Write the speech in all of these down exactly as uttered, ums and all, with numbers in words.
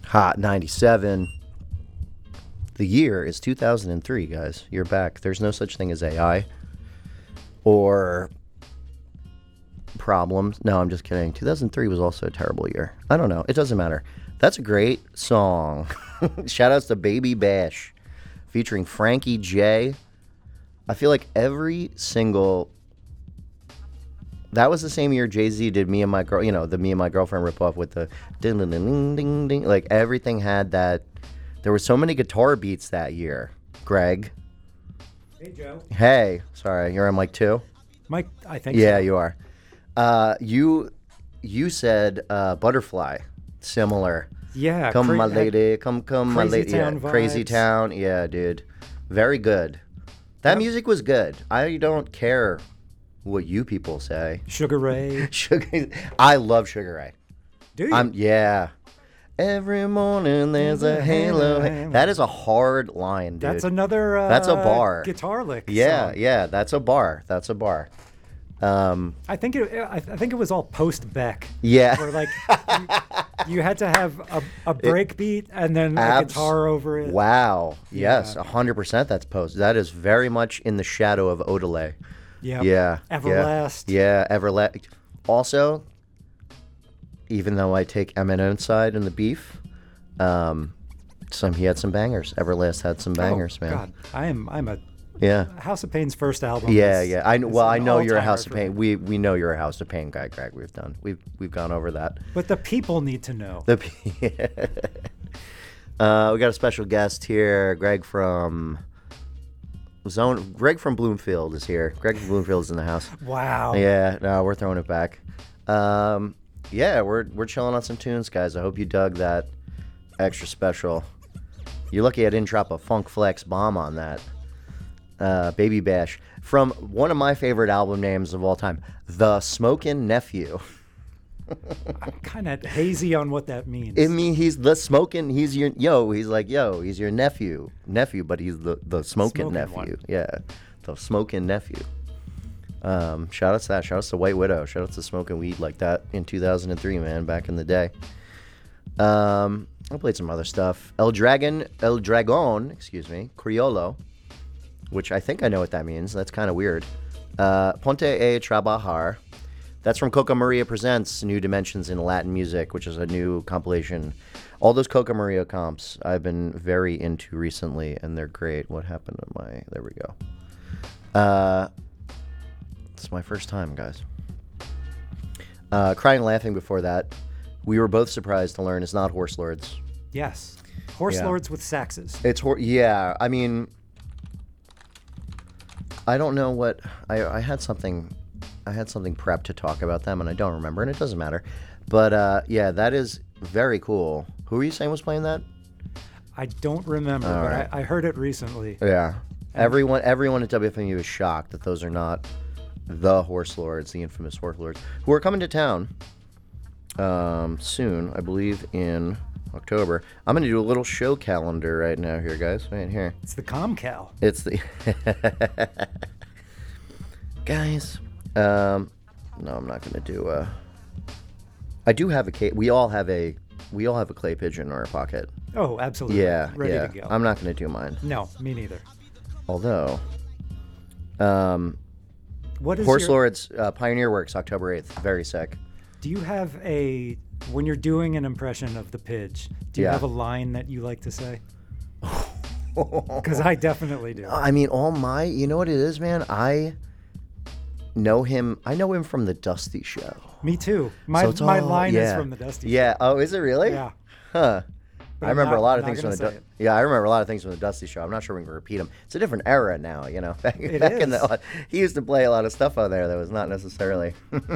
Hot ninety-seven. The year is two thousand three, guys. You're back. There's no such thing as A I or problems. No, I'm just kidding. two thousand three was also a terrible year. I don't know. It doesn't matter. That's a great song. Shout outs to Baby Bash featuring Frankie J. I feel like every single... That was the same year Jay-Z did Me and My Girl, you know, the Me and My Girlfriend ripoff with the ding ding ding ding ding. Like everything had that. There were so many guitar beats that year. Greg. Hey, Joe. Hey. Sorry, you're on mic two? Mike, I think Yeah, so. you are. Uh, you you said uh, Butterfly. Similar. Yeah. Come cra- my lady, come come my Crazy lady. Yeah, Town Crazy vibes. Town. Yeah, dude. Very good. That Yep. music was good. I don't care what you people say. Sugar Ray. Sugar, I love Sugar Ray. Do you? I'm yeah. Every morning there's a halo. That is a hard line, dude. That's another uh, That's a bar. guitar lick. Yeah, song. yeah. That's a bar. That's a bar. Um, I think it. I I think it was all post Beck. yeah. Where like you, you had to have a, a break beat and then a Abs- guitar over it. Wow. Yes, Yeah. a hundred percent. That's post. That is very much in the shadow of Odelay. Yep. Yeah. Everlast. Yeah. Yeah. Everlast. Also, even though I take Eminem's side in the beef, um, some he had some bangers. Everlast had some bangers, oh, man. God, I am. I'm a Yeah. House of Pain's first album. Yeah, is- yeah. I is well, I an know you're a all-timer House of for me. Pain. We we know you're a House of Pain guy, Greg. We've done. We've we've gone over that. But the people need to know. The uh, we got a special guest here, Greg from Zone. Greg from Bloomfield is here. Greg from Bloomfield is in the house. Wow. Yeah, no, we're throwing it back. Um, yeah, we're we're chilling on some tunes, guys. I hope you dug that extra special. You're lucky I didn't drop a Funk Flex bomb on that. Uh, Baby Bash from one of my favorite album names of all time, The Smokin' Nephew. I'm kind of hazy on what that means. I mean, he's the smoking. He's your yo. He's like yo. He's your nephew, nephew, but he's the the smoking Smoking nephew. one. Yeah, the smoking nephew. Um, shout out to that. Shout out to White Widow. Shout out to smoking weed like that in two thousand three, man. Back in the day. Um, I played some other stuff. El Dragon, El Dragon, excuse me, Criollo, which I think I know what that means. That's kind of weird. Uh, Ponte a Trabajar. That's from Coca Maria Presents New Dimensions in Latin Music, which is a new compilation. All those Coca Maria comps I've been very into recently, and they're great. What happened to my... There we go. Uh, it's my first time, guys. Uh, Crying Laughing before that. We were both surprised to learn it's not Horse Lords. yes. Horse Yeah. Lords with saxes. It's... hor- Yeah, I mean... I don't know what... I, I had something... I had something prepped to talk about them, and I don't remember, and it doesn't matter. But, uh, yeah, that is very cool. Who were you saying was playing that? I don't remember, All but right. I, I heard it recently. Yeah. Everyone everyone at W F M U is shocked that those are not the Horse Lords, the infamous Horse Lords, who are coming to town um, soon, I believe in October. I'm going to do a little show calendar right now here, guys. Right here. It's the Comcal. It's the... Guys... Um, no, I'm not gonna do a. I do have a clay. We all have a. We all have a clay pigeon in our pocket. Oh, absolutely. Yeah, Ready yeah. to go. I'm not gonna do mine. No, me neither. Although, um, What is Horse your, Lords uh, Pioneer Works October eighth. Very sick. Do you have a when you're doing an impression of the Pidge? Do you Yeah. have a line that you like to say? Because I definitely do. I mean, all my. You know what it is, man. I know him. I know him from the Dusty Show. Me too. My So it's my all- line is yeah. from the Dusty. Yeah. Show. Oh, is it really? Yeah. Huh. But I I'm remember not- a lot I'm of not things from gonna the say du- it. yeah. I remember a lot of things from the Dusty Show. I'm not sure we can repeat them. It's a different era now, you know. Back, It back in is. the he used to play a lot of stuff on there that was not necessarily.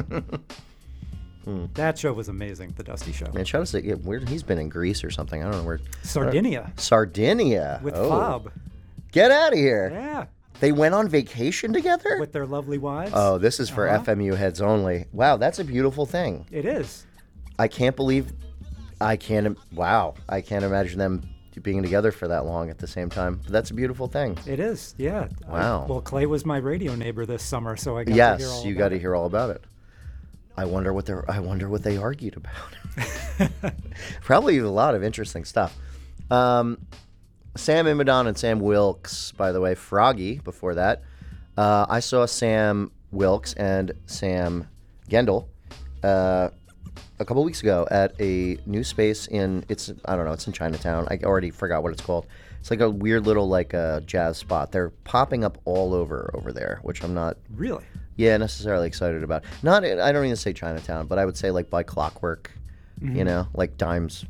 That show was amazing. The Dusty Show. Man, shout out to yeah, where he's been in Greece or something. I don't know where. Sardinia Sardinia with oh. Fob. Get out of here! Yeah. They went on vacation together. With their lovely wives. Oh, this is for Uh-huh. F M U heads only. Wow, that's a beautiful thing. It is. I can't believe. I can't. im- Wow, I can't imagine them being together for that long at the same time. But that's a beautiful thing. It is. Yeah. I- Wow. well, Clay was my radio neighbor this summer, so I got to hear Yes, all you about got to it. hear all about it. I wonder what they're. I wonder what they argued about. Probably a lot of interesting stuff. Um, Sam Imodon and Sam Wilkes, by the way, Froggy. Before that, uh, I saw Sam Wilkes and Sam Gendel uh, a couple weeks ago at a new space in. It's I don't know. It's in Chinatown. I already forgot what it's called. It's like a weird little like uh, jazz spot. They're popping up all over over there, which I'm not Really? yeah necessarily excited about. Not I don't even say Chinatown, but I would say like by Clockwork, Mm-hmm. you know, like Dimes.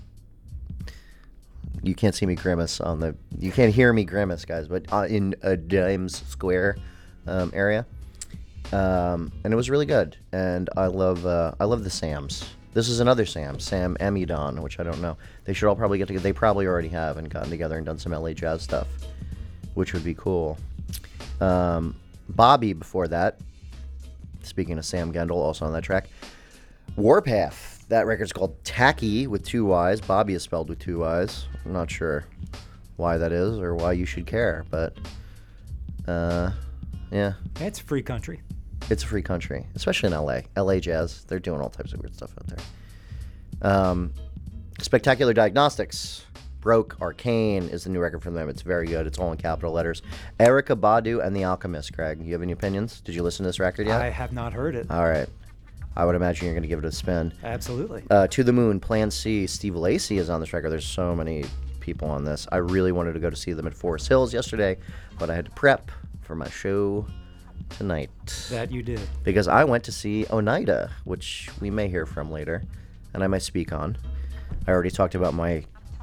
You can't see me grimace on the. You can't hear me grimace, guys, but uh, in a Dimes Square um, area, um, and it was really good. And I love uh, I love the Sams. This is another Sam, Sam Amidon, which I don't know. They should all probably get together. They probably already have and gotten together and done some L A jazz stuff, which would be cool. Um, Bobby before that. Speaking of Sam Gendel, also on that track, Warpath. That record's called Tacky with two Y's. Bobby is spelled with two Y's. I'm not sure why that is or why you should care, but uh, yeah. It's free country. It's a free country, especially in L A. L A jazz, they're doing all types of weird stuff out there. Um, Spectacular Diagnostics. Broke Arcane is the new record from them. It's very good. It's all in capital letters. Erica Badu and The Alchemist, Greg. You have any opinions? Did you listen to this record yet? I have not heard it. All right. I would imagine you're going to give it a spin. Absolutely. Uh, To the Moon, Plan C, Steve Lacy is on this record. There's so many people on this. I really wanted to go to see them at Forest Hills yesterday, but I had to prep for my show tonight. That you did. Because I went to see Oneida, which we may hear from later, and I might speak on. I already talked about my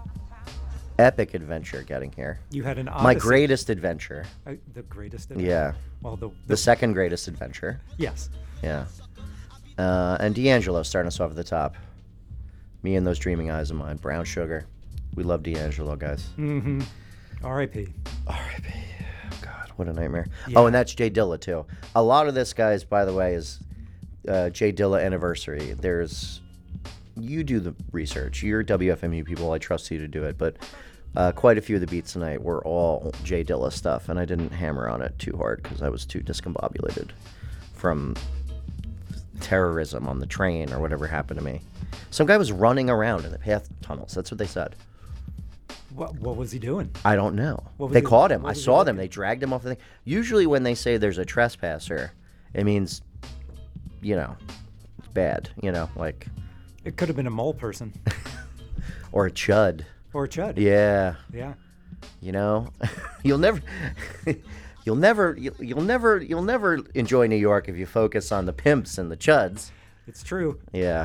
epic adventure getting here. You had an odyssey. My greatest adventure. Uh, the greatest adventure? Yeah. Well, the, the, The second greatest adventure. yes. Yeah. Uh, and D'Angelo starting us off at the top. Me and those dreaming eyes of mine. Brown Sugar. We love D'Angelo, guys. Mm-hmm. R I P R I P God, what a nightmare. Yeah. Oh, and that's Jay Dilla, too. A lot of this, guys, by the way, is uh, Jay Dilla anniversary. There's... You do the research. You're W F M U people. I trust you to do it. But uh, quite a few of the beats tonight were all Jay Dilla stuff, and I didn't hammer on it too hard because I was too discombobulated from terrorism on the train or whatever happened to me. Some guy was running around in the path tunnels. That's what they said. What, what was he doing? I don't know. What was They he- caught him. what I was he saw them. looking? They dragged him off the thing. Usually when they say there's a trespasser, it means, you know, it's bad. You know, like... It could have been a mole person. Or a chud. Or a chud. Yeah. Yeah. You know? You'll never... You'll never, you'll, you'll never, you'll never enjoy New York if you focus on the pimps and the chuds. It's true. Yeah.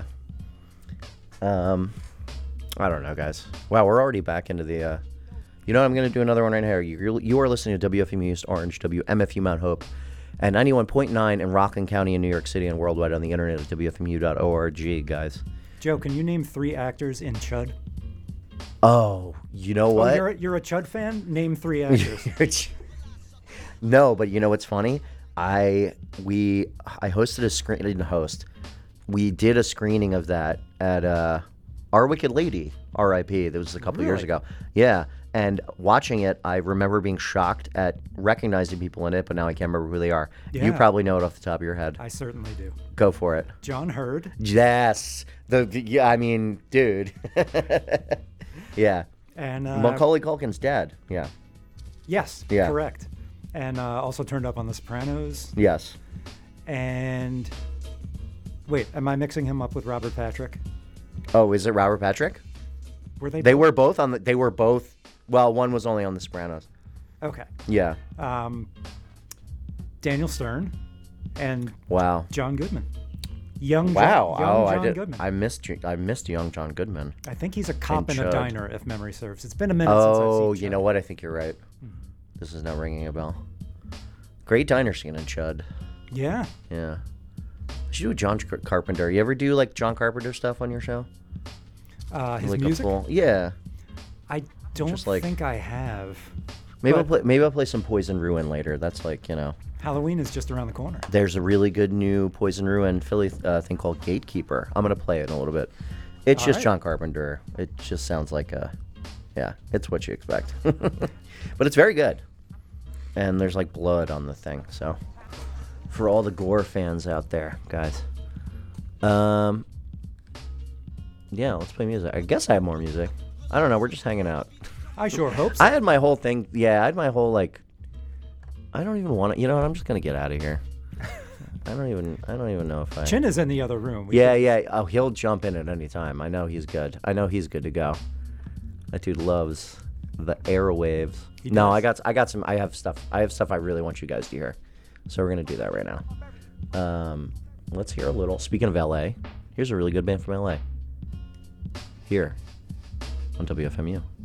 Um, I don't know, guys. Wow, we're already back into the. Uh, you know, what? I'm gonna do another one right here. You you are listening to W F M U East Orange, W M F U Mount Hope, and ninety-one point nine in Rockland County in New York City and worldwide on the internet at W F M U dot org, guys. Joe, can you name three actors in Chud? Oh, you know what? Oh, you're, a, you're a Chud fan? Name three actors. No, but you know what's funny? I we I hosted a screen. I didn't host. We did a screening of that at uh, Our Wicked Lady, R I P That was a couple years Really? ago. Yeah, and watching it, I remember being shocked at recognizing people in it, but now I can't remember who they are. You Yeah. probably know it off the top of your head. I certainly do. Go for it. John Hurd. Yes. The yeah. I mean, dude. Yeah. And uh, Macaulay Culkin's dad. Yeah. yes, Yeah. correct. And uh, also turned up on The Sopranos. Yes. And wait, am I mixing him up with Robert Patrick? Oh, is it Robert Patrick? Were they? They both? were both on the. They were both. Well, one was only on The Sopranos. Okay. Yeah. Um, Daniel Stern and Wow. John Goodman. Young. Wow. John, young oh, John I did. Goodman. I missed. I missed young John Goodman. I think he's a cop in Chud. a diner, if memory serves. It's been a minute since I've Oh, seen you Chud. know what? I think you're right. This is not ringing a bell. Great diner scene in Chud. Yeah. Yeah. You should do a John Car- Carpenter. You ever do like John Carpenter stuff on your show? Uh, his like music. A full, yeah. I don't Just like- think I have. Maybe I'll But- play. Maybe I'll play some Poison Ruin later. That's like you know. Halloween is just around the corner. There's a really good new Poison Ruin Philly uh, thing called Gatekeeper. I'm gonna play it in a little bit. It's All just right. John Carpenter. It just sounds like a, yeah, it's what you expect. But it's very good. And there's like blood on the thing. So for all the gore fans out there, guys, Um. Yeah, let's play music. I guess I have more music. I don't know. We're just hanging out. I sure hope so. I had my whole thing. Yeah, I had my whole like. I don't even want to. You know what? I'm just gonna get out of here. I don't even. I don't even know if I. Chin is in the other room. We Yeah, can- yeah. Oh, he'll jump in at any time. I know he's good. I know he's good to go. That dude loves the airwaves. He No, does. I got. I got some. I have stuff. I have stuff I really want you guys to hear. So we're gonna do that right now. Um, let's hear a little. Speaking of L A, here's a really good band from L A. Here on W F M U.